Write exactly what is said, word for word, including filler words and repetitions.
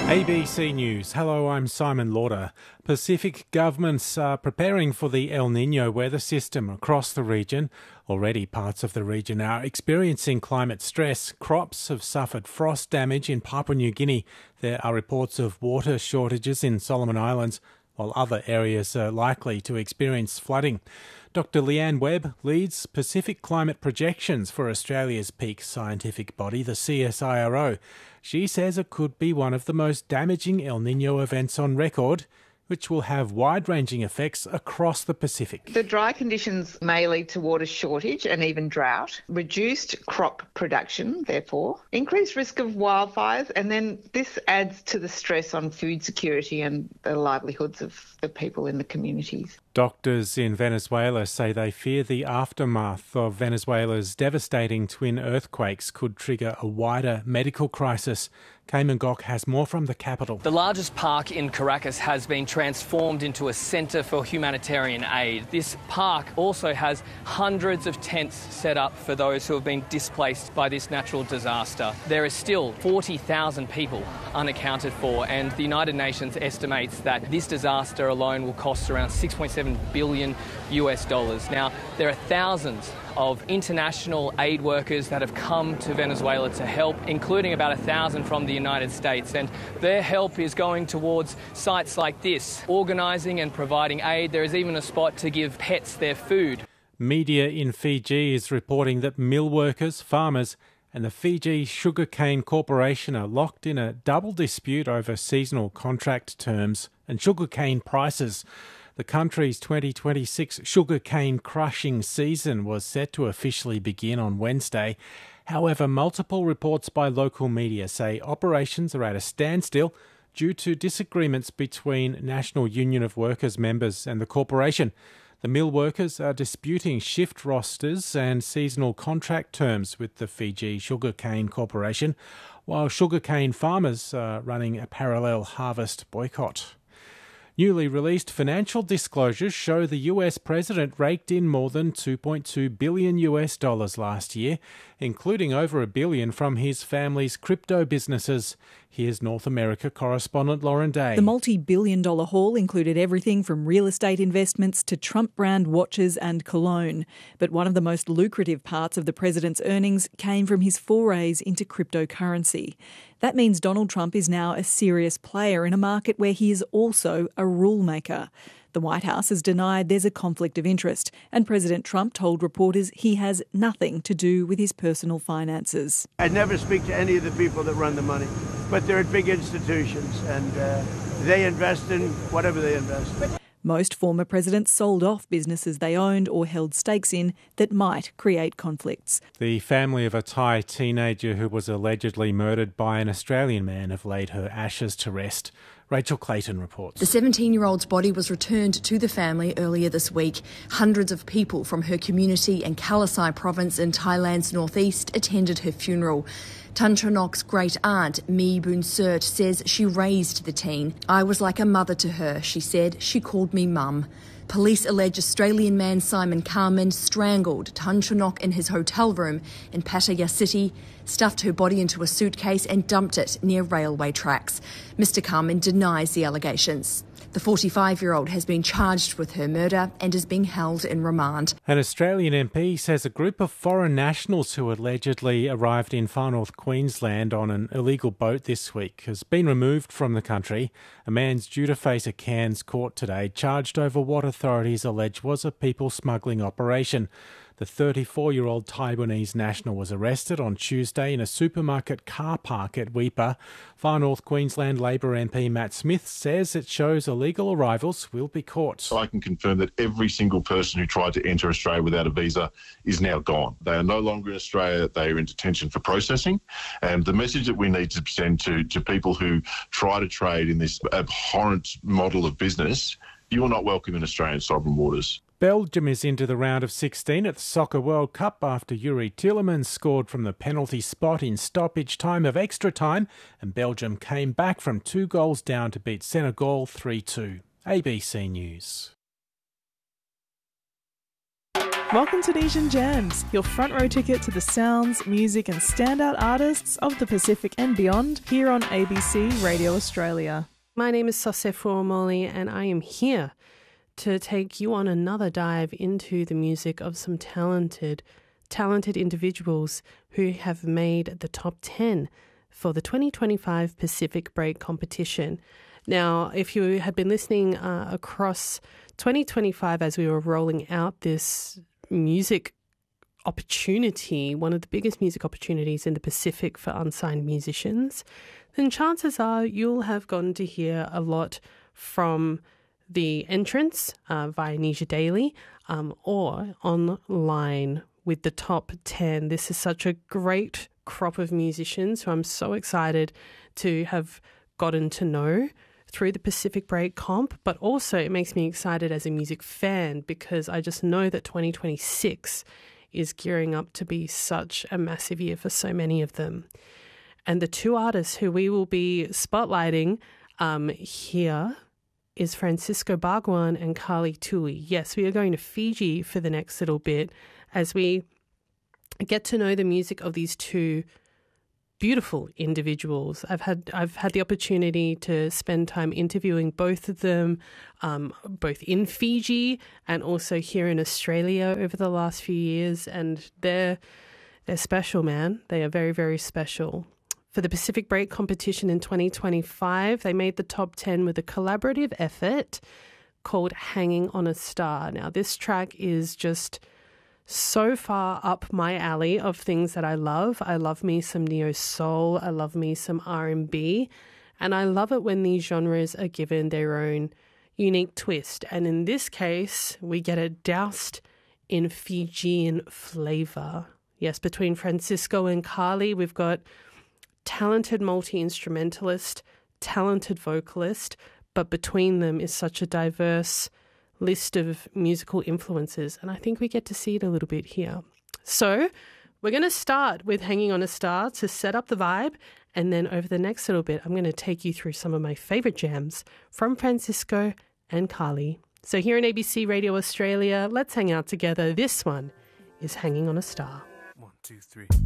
A B C News. Hello, I'm Simon Lauder. Pacific governments are preparing for the El Niño weather system across the region. Already parts of the region are experiencing climate stress. Crops have suffered frost damage in Papua New Guinea. There are reports of water shortages in Solomon Islands, while other areas are likely to experience flooding. Doctor Leanne Webb leads Pacific climate projections for Australia's peak scientific body, the C S I R O. She says it could be one of the most damaging El Niño events on record, which will have wide-ranging effects across the Pacific. The dry conditions may lead to water shortage and even drought, reduced crop production, therefore, increased risk of wildfires, and then this adds to the stress on food security and the livelihoods of the people in the communities. Doctors in Venezuela say they fear the aftermath of Venezuela's devastating twin earthquakes could trigger a wider medical crisis. Cayman Gok has more from the capital. The largest park in Caracas has been transformed into a centre for humanitarian aid. This park also has hundreds of tents set up for those who have been displaced by this natural disaster. There is still forty thousand people unaccounted for, and the United Nations estimates that this disaster alone will cost around six point seven billion U S dollars. Now, there are thousands of international aid workers that have come to Venezuela to help, including about a thousand from the United States, and their help is going towards sites like this, organising and providing aid. There is even a spot to give pets their food. Media in Fiji is reporting that mill workers, farmers and the Fiji Sugarcane Corporation are locked in a double dispute over seasonal contract terms and sugarcane prices. The country's twenty twenty-six sugarcane crushing season was set to officially begin on Wednesday. However, multiple reports by local media say operations are at a standstill due to disagreements between National Union of Workers members and the corporation. The mill workers are disputing shift rosters and seasonal contract terms with the Fiji Sugarcane Corporation, while sugarcane farmers are running a parallel harvest boycott. Newly released financial disclosures show the U S president raked in more than two point two billion U S dollars last year, including over a billion from his family's crypto businesses. Here's North America correspondent Lauren Day. The multi-billion dollar haul included everything from real estate investments to Trump brand watches and cologne. But one of the most lucrative parts of the president's earnings came from his forays into cryptocurrency. That means Donald Trump is now a serious player in a market where he is also a rule maker. The White House has denied there's a conflict of interest, and President Trump told reporters he has nothing to do with his personal finances. I never speak to any of the people that run the money, but they're at big institutions, and uh, they invest in whatever they invest. Most former presidents sold off businesses they owned or held stakes in that might create conflicts. The family of a Thai teenager who was allegedly murdered by an Australian man have laid her ashes to rest. Rachel Clayton reports. The seventeen-year-old's body was returned to the family earlier this week. Hundreds of people from her community and Kalasai province in Thailand's northeast attended her funeral. Tan Chonok's great-aunt, Mi Boon Sert, says she raised the teen. I was like a mother to her, she said. She called me mum. Police allege Australian man Simon Carman strangled Tan Chonok in his hotel room in Pattaya City, stuffed her body into a suitcase and dumped it near railway tracks. Mister Carman denies the allegations. The forty-five-year-old has been charged with her murder and is being held in remand. An Australian M P says a group of foreign nationals who allegedly arrived in Far North Queensland on an illegal boat this week has been removed from the country. A man's due to face a Cairns court today, charged over what authorities allege was a people smuggling operation. The thirty-four-year-old Taiwanese national was arrested on Tuesday in a supermarket car park at Weipa. Far North Queensland Labor M P Matt Smith says it shows illegal arrivals will be caught. I can confirm that every single person who tried to enter Australia without a visa is now gone. They are no longer in Australia. They are in detention for processing. And the message that we need to send to, to people who try to trade in this abhorrent model of business, you are not welcome in Australian sovereign waters. Belgium is into the round of sixteen at the Soccer World Cup after Yuri Tielemans scored from the penalty spot in stoppage time of extra time, and Belgium came back from two goals down to beat Senegal three two. A B C News. Welcome to Nation Jams, your front row ticket to the sounds, music and standout artists of the Pacific and beyond here on A B C Radio Australia. My name is Sosefo Omoli and I am here to take you on another dive into the music of some talented, talented individuals who have made the top ten for the twenty twenty-five Pacific Break competition. Now, if you had been listening uh, across twenty twenty-five as we were rolling out this music opportunity, one of the biggest music opportunities in the Pacific for unsigned musicians, then chances are you'll have gotten to hear a lot from the entrants uh, via Nisha Daily um, or online with the top ten. This is such a great crop of musicians who I'm so excited to have gotten to know through the Pacific Break comp, but also it makes me excited as a music fan because I just know that twenty twenty-six is gearing up to be such a massive year for so many of them. And the two artists who we will be spotlighting um, here is Francisco Bagwan and Carly Tui. Yes, we are going to Fiji for the next little bit as we get to know the music of these two beautiful individuals. I've had I've had the opportunity to spend time interviewing both of them, um, both in Fiji and also here in Australia over the last few years, and they're they're special, man. They are very, very special. For the Pacific Break competition in twenty twenty-five, they made the top ten with a collaborative effort called Hanging on a Star. Now, this track is just so far up my alley of things that I love. I love me some neo soul. I love me some R and B. And I love it when these genres are given their own unique twist. And in this case, we get it doused in Fijian flavor. Yes, between Francisco and Carly, we've got talented multi-instrumentalist, talented vocalist, but between them is such a diverse list of musical influences, and I think we get to see it a little bit here. So we're going to start with Hanging on a Star to set up the vibe, and then over the next little bit, I'm going to take you through some of my favourite jams from Francisco and Carly. So here on A B C Radio Australia, let's hang out together. This one is Hanging on a Star. One, two, three.